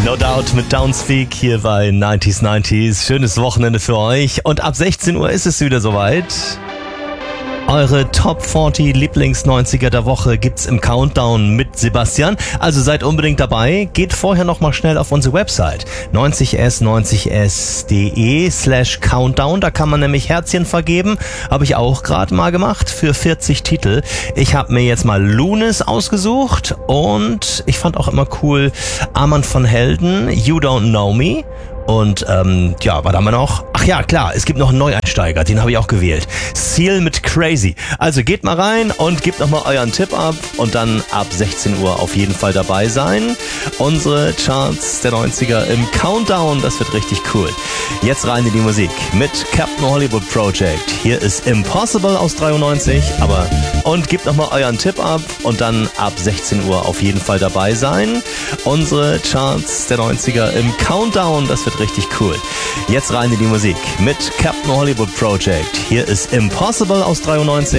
No Doubt mit Downspeak hier bei 90s. Schönes Wochenende für euch. Und ab 16 Uhr ist es wieder soweit. Eure Top 40 Lieblings-90er der Woche gibt's im Countdown mit Sebastian. Also seid unbedingt dabei. Geht vorher nochmal schnell auf unsere Website 90s90s.de/Countdown. Da kann man nämlich Herzchen vergeben. Habe ich auch gerade mal gemacht für 40 Titel. Ich habe mir jetzt mal Lunis ausgesucht und ich fand auch immer cool Armand von Helden, You Don't Know Me. Und was haben wir noch? Ach ja, klar, es gibt noch einen Neueinsteiger, den habe ich auch gewählt. Seal mit Crazy. Also geht mal rein und gebt nochmal euren Tipp ab und dann ab 16 Uhr auf jeden Fall dabei sein. Unsere Charts der 90er im Countdown, das wird richtig cool. Jetzt rein in die Musik mit Captain Hollywood Project. Hier ist Impossible aus 93, und gebt nochmal euren Tipp ab und dann ab 16 Uhr auf jeden Fall dabei sein. Unsere Charts der 90er im Countdown, das wird richtig cool. Jetzt rein in die Musik mit Captain Hollywood Project. Hier ist Impossible aus 93.